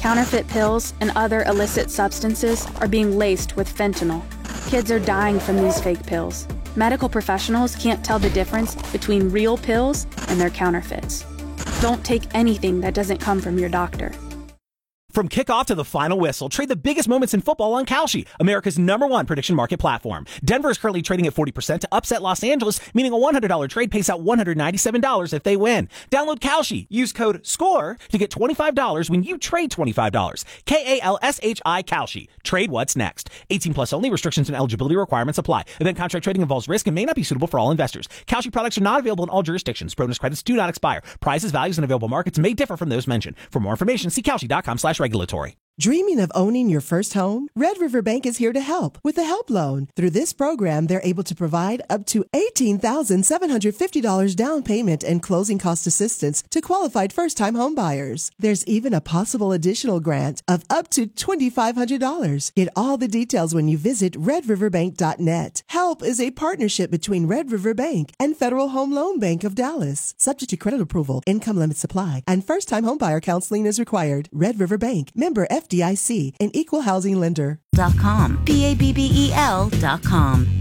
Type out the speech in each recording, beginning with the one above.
Counterfeit pills and other illicit substances are being laced with fentanyl. Kids are dying from these fake pills. Medical professionals can't tell the difference between real pills and their counterfeits. Don't take anything that doesn't come from your doctor. From kickoff to the final whistle, trade the biggest moments in football on Kalshi, America's #1 prediction market platform. Denver is currently trading at 40% to upset Los Angeles, meaning a $100 trade pays out $197 if they win. Download Kalshi. Use code SCORE to get $25 when you trade $25. KALSHI Kalshi. Trade what's next. 18 plus only. Restrictions and eligibility requirements apply. Event contract trading involves risk and may not be suitable for all investors. Kalshi products are not available in all jurisdictions. Bonus credits do not expire. Prices, values, and available markets may differ from those mentioned. For more information, see Kalshi.com/regulatory. Dreaming of owning your first home? Red River Bank is here to help with a help loan. Through this program, they're able to provide up to $18,750 down payment and closing cost assistance to qualified first-time home buyers. There's even a possible additional grant of up to $2,500. Get all the details when you visit redriverbank.net. HELP is a partnership between Red River Bank and Federal Home Loan Bank of Dallas. Subject to credit approval, income limits apply, and first-time home buyer counseling is required. Red River Bank, member FDIC, an equal housing lender. .com. BABBEL.com.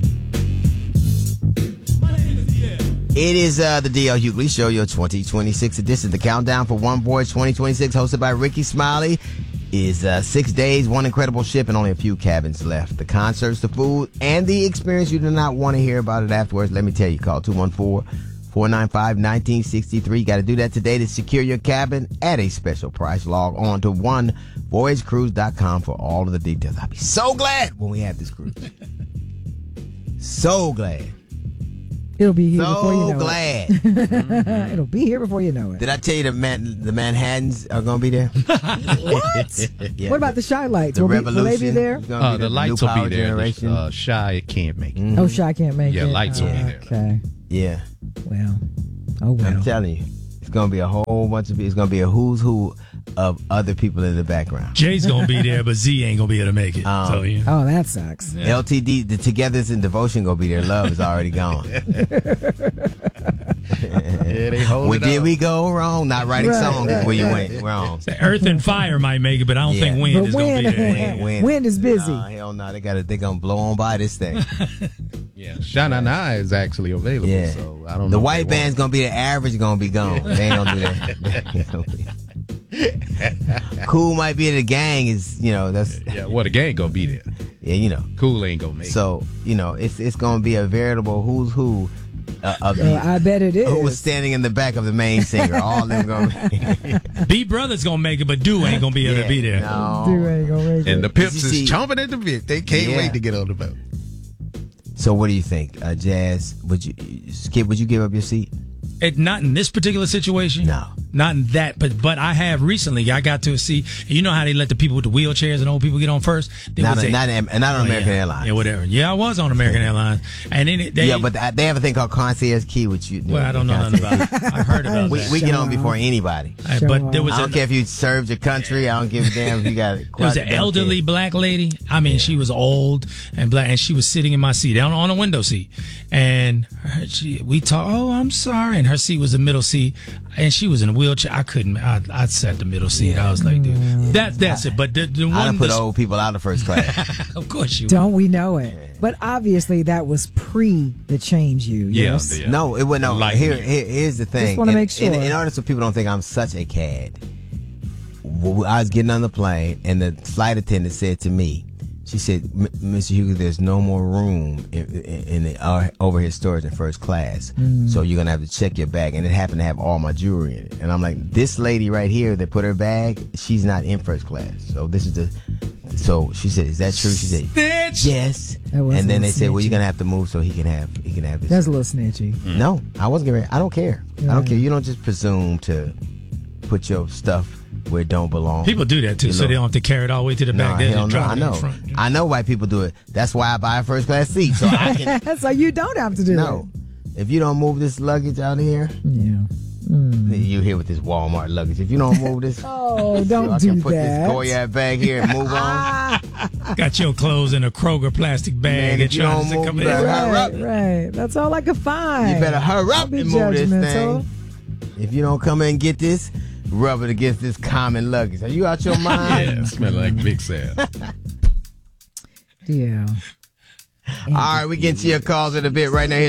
It is the D.L. Hughley Show, your 2026 edition. The countdown for One Voice 2026, hosted by Ricky Smiley, is 6 days, one incredible ship, and only a few cabins left. The concerts, the food, and the experience. You do not want to hear about it afterwards. Let me tell you, call 214-495-1963. You got to do that today to secure your cabin at a special price. Log on to onevoyagecruise.com for all of the details. I'll be so glad when we have this cruise. So glad. It'll be here before you know So glad. it. It'll be here before you know it. Did I tell you the Manhattans are going to be there? What? Yeah. What about the Shy Lights? The Will Revolution. they be there? The lights will be there. Shy can't make it. Mm-hmm. Oh, Shy can't make it. Yeah, lights will be there. Okay. Yeah. Well. Oh, well. I'm telling you. It's going to be a whole bunch of people. It's going to be a who's who of other people in the background. Jay's going to be there, but Z ain't going to be able to make it. Oh, that sucks. Yeah. LTD, the Togetherness and Devotion going to be there. Love is already gone. They hold Where it did up. we go wrong? Not writing songs is where you went wrong. Earth and Fire might make it, but I don't think Wind is going to be there. Wind is busy. Hell no, they're going to blow on by this thing. Yeah, Shana Na is actually available. Yeah. So I don't know. The if white they band's going to be the average, going to be gone. They ain't going to do that. Cool might be the gang is, that's. Yeah, well, the gang going to be there. Yeah, Cool ain't going to make it. So, it's going to be a veritable who's who of the. I bet it is. Who was standing in the back of the main singer. All of them going to B Brothers going to make it, but Do ain't going to be able to be there. No. Dude ain't gonna make it. And the Pips Did you is see- chomping at the bit. They can't wait to get on the boat. So, what do you think, Jazz? Would you give up your seat? Not in this particular situation. No. Not in that, but I have recently. I got to see. You know how they let the people with the wheelchairs and old people get on first? Not on American Airlines. Yeah, whatever. Yeah, I was on American Airlines, and then but they have a thing called concierge key, which you. Well, I don't know nothing about it. I've heard about we, that. we get on before anybody. But there was I don't care if you served your country. I don't give a damn if you got it. There was an elderly black lady. I mean, she was old and black, and she was sitting in my seat, on a window seat. And we talked, oh, I'm sorry. And her seat was the middle seat, and she was in a wheelchair. I couldn't, I sat the middle seat. I was like, dude, that's it. But the I one. done put old people out of first class. Of course you Don't we know it? But obviously that was pre the change you. Yes. Yeah. No, it was no. Here's the thing. Just want to make sure. In order so people don't think I'm such a cad, I was getting on the plane, and the flight attendant said to me, she said, Mr. Hughley, there's no more room in the overhead storage in first class. So you're going to have to check your bag. And it happened to have all my jewelry in it. And I'm like, this lady right here that put her bag, she's not in first class. So this is so she said, is that true? She said, yes. And then they said, well, you're going to have to move so he can have this. That's a little snitchy. No, I wasn't getting ready. I don't care. I don't care. You don't just presume to put your stuff where it don't belong. People do that too, so they don't have to carry it all the way to the back. They just drop I it in know. front. I know why people do it. That's why I buy a first class seat. So I can. So you don't have to do No. If you don't move this luggage out of here, you here with this Walmart luggage. If you don't move this, oh, don't I do can put that. this Goyard bag here and move on. Got your clothes in a Kroger plastic bag. Man, if you don't move, you better hurry up. Right. That's all I can find. You better hurry up Don't be and move this judgmental. thing. If you don't come in and get this, rub it against this common luggage. Are you out your mind? Yeah, smell like Big Sam. Yeah. All right, we get to your calls in a bit right now.